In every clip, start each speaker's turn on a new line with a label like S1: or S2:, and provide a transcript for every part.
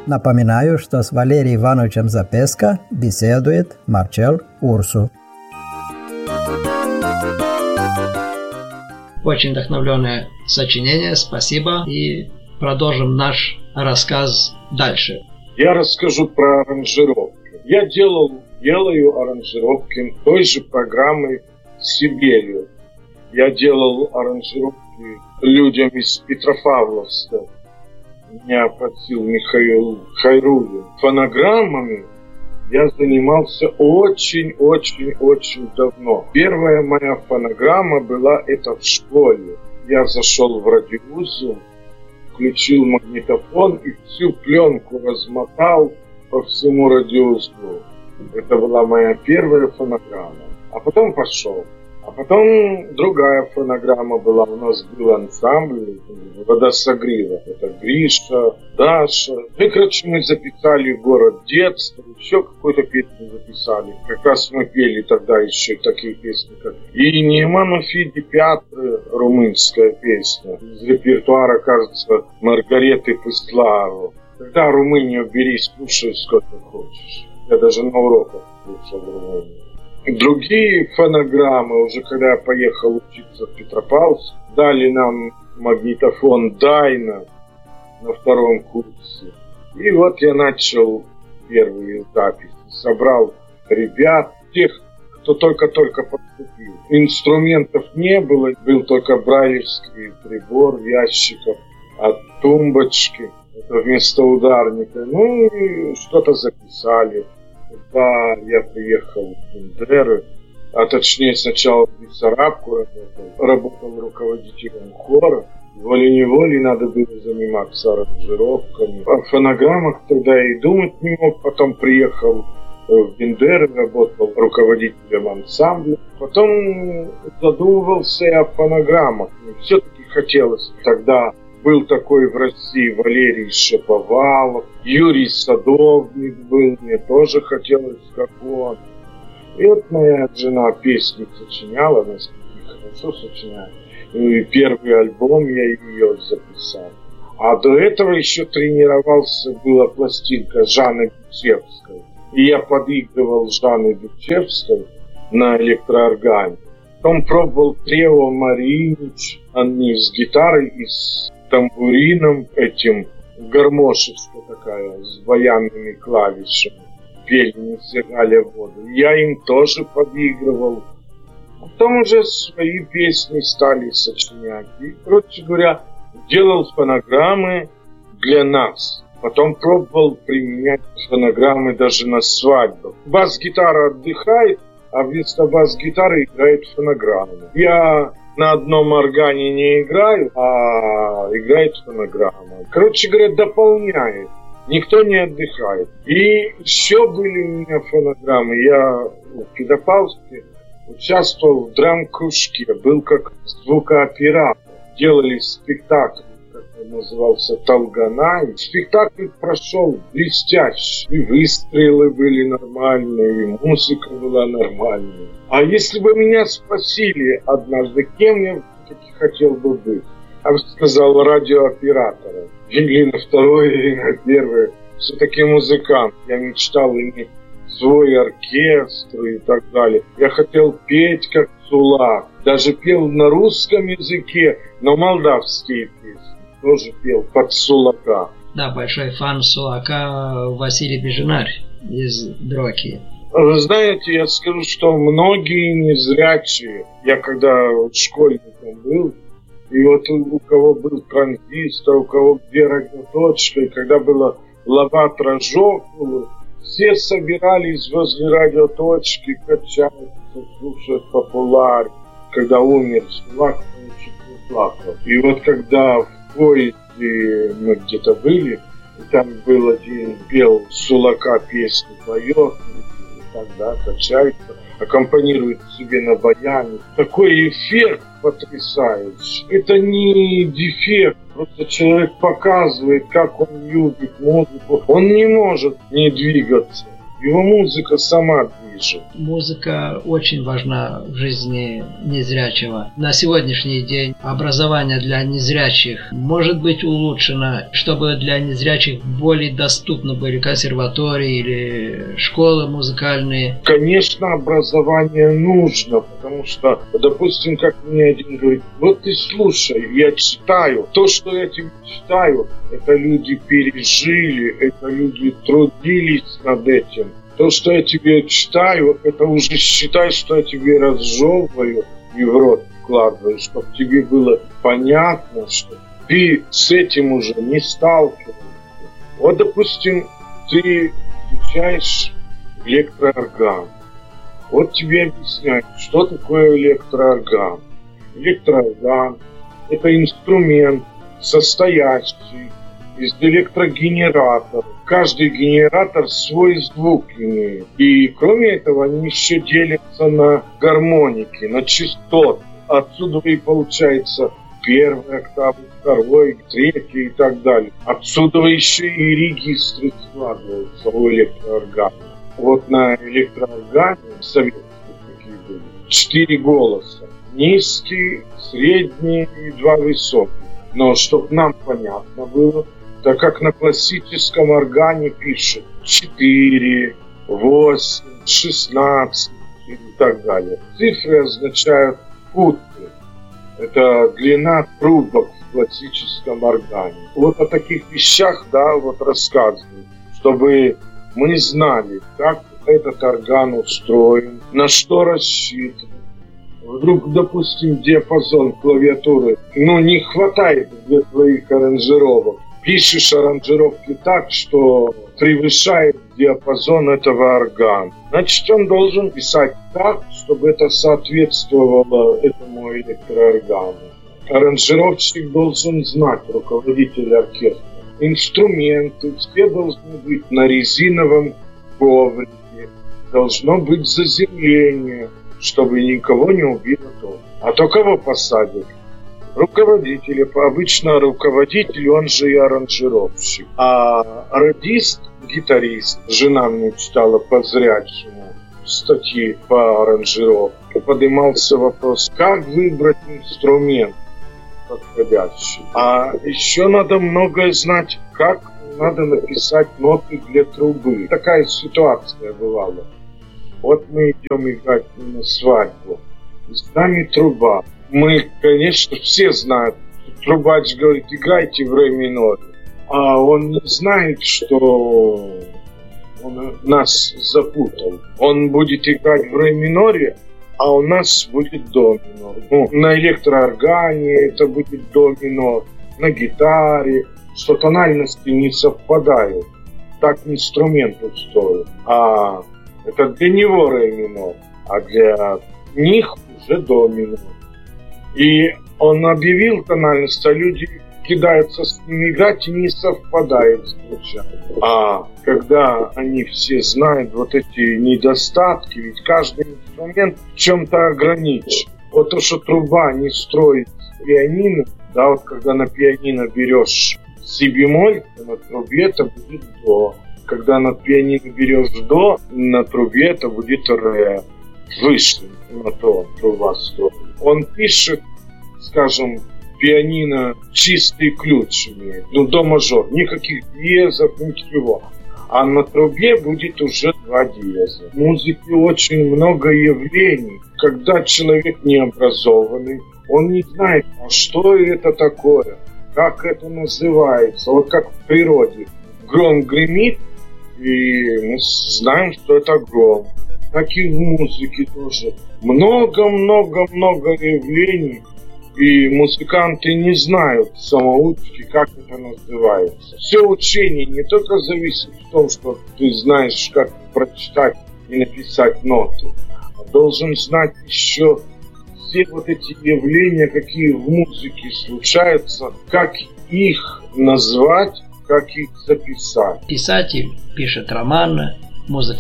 S1: Напоминаю, что с Валерием Ивановичем Запеско беседует Марчел Урсу.
S2: Очень вдохновленное сочинение, спасибо. И продолжим наш рассказ дальше.
S3: Я расскажу про аранжировки. Я делаю аранжировки той же программы Сибирью. Я делал аранжировки людям из Петропавловска. Меня просил Михаил Хайруллин. Фонограммами я занимался очень давно. Первая моя фонограмма была это в школе. Я зашел в радиоузел, включил магнитофон и всю пленку размотал по всему радиоузлу. Это была моя первая фонограмма. А потом пошел. А потом другая фонограмма была. У нас был ансамбль «Водосогрева». Это Гриша, Даша. Ну, короче, мы записали «Город детства». Еще какую-то песню записали. Как раз мы пели тогда еще такие песни, как «И Нейману Фиди Пятры», румынская песня. Из репертуара, кажется, Маргареты Пыстлару. Когда Румынию бери, слушай, сколько хочешь. Я даже на уроках слушал Румынию. Другие фонограммы, уже когда я поехал учиться в Петропавловск, дали нам магнитофон Дайна на втором курсе. И вот я начал первые записи. Собрал ребят, тех, кто только-только поступил. Инструментов не было, был только брайлевский прибор, ящиков от тумбочки. Это вместо ударника. Ну и что-то записали. Когда я приехал в Бендеры, а точнее сначала в Бессарабку работал руководителем хора. Волей-неволей надо было заниматься аранжировками. О фонограммах тогда и думать не мог. Потом приехал в Бендеры, работал руководителем ансамбля. Потом задумывался о фонограммах. Все-таки хотелось тогда. Был такой в России Валерий Шаповалов, Юрий Садовник был, мне тоже хотелось, как он. И вот моя жена песни сочиняла, она хорошо сочиняет. И первый альбом я ее записал. А до этого еще тренировался, была пластинка Жанны Бичевской. И я подыгрывал Жанны Бичевской на электрооргане. Потом пробовал трио Маринич, они с гитарой и с тамбурином этим, гармошечка такая, с баянными клавишами. Пели «Не сыграли воду». Я им тоже подыгрывал. Потом уже свои песни стали сочинять. И, короче говоря, делал фонограммы для нас. Потом пробовал применять фонограммы даже на свадьбах. Бас-гитара отдыхает, а вместо бас-гитары играет фонограмма. Я на одном органе не играю, а играет фонограмма. Короче говоря, дополняет. Никто не отдыхает. И еще были у меня фонограммы. Я в Петропавловске участвовал в драм-кружке. Был как звукооператор. Делали спектакль, как назывался, «Талгана». И спектакль прошел блестяще. И выстрелы были нормальные, и музыка была нормальная. А если бы меня спросили однажды, кем я все-таки хотел бы быть, я бы сказал радиооператором. Или на второе, или на первое. Все-таки музыкант. Я мечтал иметь свой оркестр и так далее. Я хотел петь как Сулак. Даже пел на русском языке, но молдавские песни тоже пел под Сулака.
S2: Да, большой фан Сулака Василий Беженарь из Дроки.
S3: Вы знаете, я скажу, что многие незрячие, я когда школьником был, и вот у кого был транзистор, у кого где радиоточка, и когда было лават-рожок, все собирались возле радиоточки, качаются, слушают популярность. Когда умер Сулак, он чуть не плакал. И вот когда в поезде мы где-то были, и там был один, пел Сулака песню, поет, тогда качается, аккомпанирует себе на баяне. Такой эффект потрясающий. Это не дефект, просто человек показывает, как он любит музыку. Он не может не двигаться. Его музыка сама движет.
S2: Музыка очень важна в жизни незрячего. На сегодняшний день образование для незрячих может быть улучшено, чтобы для незрячих более доступны были консерватории или школы музыкальные.
S3: Конечно, образование нужно, потому что, допустим, как мне один говорит, вот ты слушай, я читаю. То, что я тебе читаю, это люди пережили, это люди трудились над этим. То, что я тебе читаю, это уже считай, что я тебе разжевываю и в рот вкладываю, чтобы тебе было понятно, что ты с этим уже не сталкиваешься. Вот, допустим, ты изучаешь электроорган. Вот тебе объясняют, что такое электроорган. Электроорган – это инструмент, состоящий из электрогенераторов. Каждый генератор свой звук имеет. И кроме этого они еще делятся на гармоники, на частоты. Отсюда и получается первая октава, второй, третий и так далее. Отсюда еще и регистры складываются у электрооргана. Вот на электрооргане советские такие были 4 голоса. Низкий, средний и 2 высоких. Но чтобы нам понятно было, так как на классическом органе пишут 4, 8, 16 и так далее. Цифры означают футы. Это длина трубок в классическом органе. Вот о таких вещах, да, вот рассказывают, чтобы мы знали, как этот орган устроен, на что рассчитан. Вдруг, допустим, диапазон клавиатуры, не хватает для твоих аранжировок. Пишешь аранжировки так, что превышает диапазон этого органа. Значит, он должен писать так, чтобы это соответствовало этому электрооргану. Аранжировщик должен знать, руководитель оркестра. Инструменты все должны быть на резиновом коврике. Должно быть заземление, чтобы никого не убило ток. А то кого посадят? Руководителя. Обычно руководитель, он же и аранжировщик. А радист, гитарист, жена мне читала по зрячему статьи по аранжировке, поднимался вопрос, как выбрать инструмент подходящий. А еще надо многое знать, как надо написать ноты для трубы. Такая ситуация бывала. Вот мы идем играть на свадьбу, и с нами труба. Мы, конечно, все знают, трубач говорит, играйте в ре миноре. А он не знает, что он нас запутал. Он будет играть в ре миноре, а у нас будет до минор. На электрооргане это будет до минор, на гитаре, что тональности не совпадают. Так инструмент устроен. А это для него ре минор, а для них уже до минор. И он объявил тональность, а люди кидаются с ним играть и не совпадает звучание. А когда они все знают вот эти недостатки, ведь каждый инструмент в чем-то ограничен. Вот то, что труба не строит пианино, да, вот когда на пианино берешь си бемоль, то на трубе это будет до. Когда на пианино берешь до, на трубе это будет ре. Выше на то труба строит. Он пишет, скажем, пианино чистый ключ имеет, до мажор, никаких диезов, ничего. А на трубе будет уже 2 диеза. В музыке очень много явлений. Когда человек необразованный, он не знает, а что это такое, как это называется. Вот как в природе. Гром гремит, и мы знаем, что это гром. Так и в музыке тоже. Много-много-много явлений. И музыканты не знают, самоучки, как это называется. Все учение не только зависит в том, что ты знаешь, как прочитать и написать ноты, а должен знать еще все вот эти явления, какие в музыке случаются, как их назвать, как их записать.
S2: Писатель пишет романы,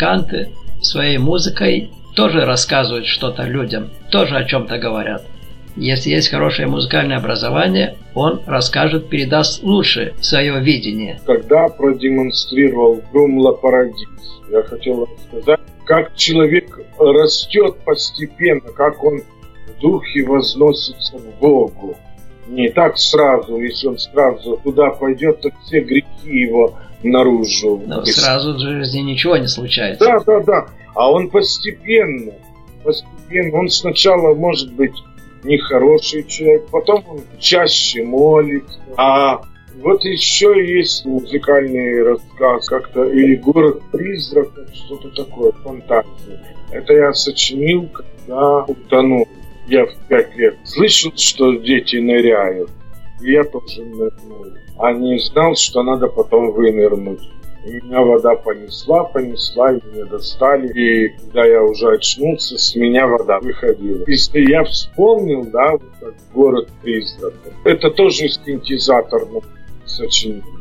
S2: музыканты своей музыкой тоже рассказывают что-то людям, тоже о чем-то говорят. Если есть хорошее музыкальное образование, он расскажет, передаст лучше свое видение.
S3: Когда продемонстрировал Брумла Парадис, я хотел рассказать, как человек растет постепенно, как он в духе возносится к Богу. Не так сразу, если он сразу туда пойдет, то все грехи его наружу.
S2: Но сразу в жизни ничего не случается.
S3: Да. А он постепенно. Он сначала может быть нехороший человек, потом он чаще молится. А вот еще есть музыкальный рассказ, как-то или город призраков, что-то такое, фантазия. Это я сочинил, когда утонул. Я в 5 лет слышал, что дети ныряют. И я тоже нырнул. А не знал, что надо потом вынырнуть. И меня вода понесла, и меня достали. И когда я уже очнулся, с меня вода выходила. Если я вспомнил, да, вот как город призраков. Это тоже синтезатор сочинил.